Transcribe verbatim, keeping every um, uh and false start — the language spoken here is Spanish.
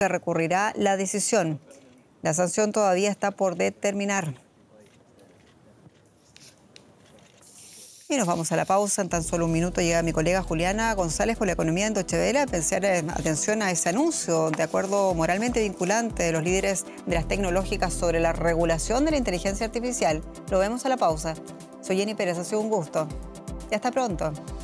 recurrirá la decisión. La sanción todavía está por determinar. Y nos vamos a la pausa. En tan solo un minuto llega mi colega Juliana González con la economía en Deutsche Welle. Pensar atención a ese anuncio de acuerdo moralmente vinculante de los líderes de las tecnológicas sobre la regulación de la inteligencia artificial. Lo vemos a la pausa. Soy Jenny Pérez, ha sido un gusto. Y hasta pronto.